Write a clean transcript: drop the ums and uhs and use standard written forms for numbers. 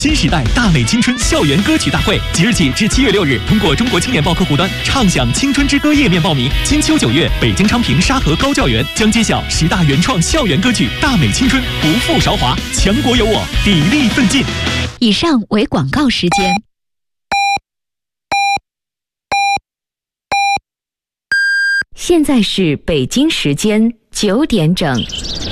新时代大美青春校园歌曲大会，即日起至7月6日，通过中国青年报客户端畅享青春之歌页面报名。金秋9月，北京昌平沙河高教园将揭晓10大原创校园歌曲大美青春，不负韶华，强国有我，砥砺奋进。 以上为广告时间。现在是北京时间9点整。